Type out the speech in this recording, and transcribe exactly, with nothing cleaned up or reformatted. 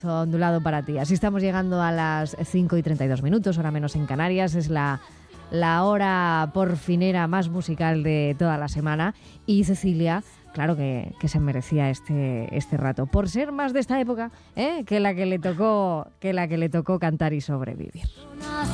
Ondulado para ti. Así estamos llegando a las cinco y treinta y dos minutos, hora menos en Canarias. Es la, la hora porfinera más musical de toda la semana. Y Cecilia, claro que, que se merecía este, este rato, por ser más de esta época, ¿eh? que la que le tocó, que la que le tocó cantar y sobrevivir.